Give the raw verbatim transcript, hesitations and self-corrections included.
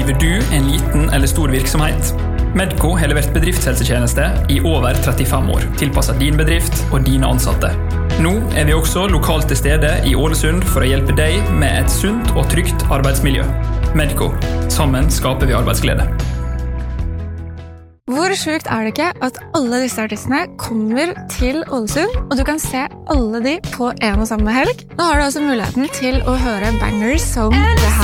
Driver du en liten eller stor virksomhet? Medco har levert bedriftshelsetjeneste i over trettifem år, tilpasset din bedrift og dine ansatte. Nå er vi også lokalt til stede i Ålesund for å hjelpe deg med et sunt og trygt arbeidsmiljø. Medco. Sammen skaper vi arbeidsglede. Hvor sjukt er det ikke at alle disse artistene kommer til Ålesund, og du kan se alle de på en og samme helg? Nå har du altså muligheten til å høre bangers som det her.